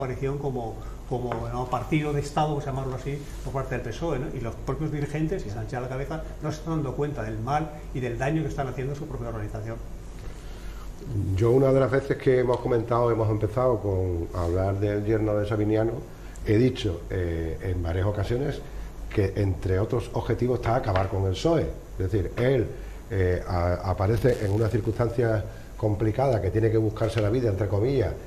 coalición como ¿no? partido de Estado, vamos a llamarlo así, por parte del PSOE, ¿no? Y los propios dirigentes, y Sánchez a la cabeza, no se están dando cuenta del mal y del daño que están haciendo a su propia organización. Yo una de las veces que hemos empezado a hablar del yerno de Sabiniano, he dicho en varias ocasiones que entre otros objetivos está acabar con el PSOE. Es decir, él aparece en una circunstancia complicada, que tiene que buscarse la vida, entre comillas,